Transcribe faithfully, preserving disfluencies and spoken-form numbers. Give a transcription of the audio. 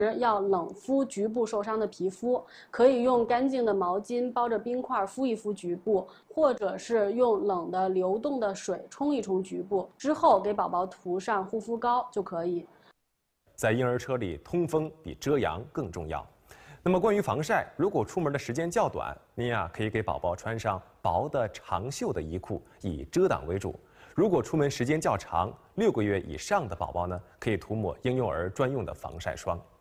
要冷敷局部受伤的皮肤，可以用干净的毛巾包着冰块敷一敷局部，或者是用冷的流动的水冲一冲局部，之后给宝宝涂上护肤膏就可以。 在婴儿车里，通风比遮阳更重要。那么关于防晒，如果出门的时间较短，您呀可以给宝宝穿上薄的长袖的衣裤，以遮挡为主。如果出门时间较长，六个月以上的宝宝呢，可以涂抹婴幼儿专用的防晒霜。